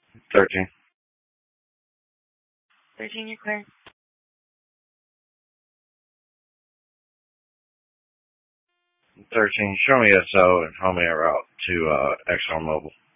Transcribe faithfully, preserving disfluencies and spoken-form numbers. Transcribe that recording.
thirteen. thirteen, you're clear. thirteen, show me S O and show me a route to uh, ExxonMobil.